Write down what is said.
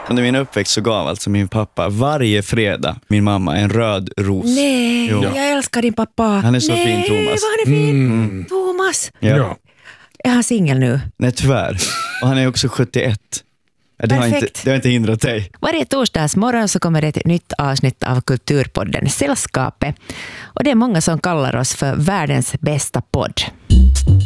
Under min uppväxt så gav alltså min pappa varje fredag min mamma en röd ros. Nej, jag älskar din pappa. Han är så fin, Thomas. Nej, vad han är fin. Thomas. Ja. Är han singel nu? Nej, tyvärr. Och han är också 71. Det har inte hindrat dig. Varje torsdagsmorgon så kommer det ett nytt avsnitt av Kulturpodden Sällskapet. Och det är många som kallar oss för världens bästa podd.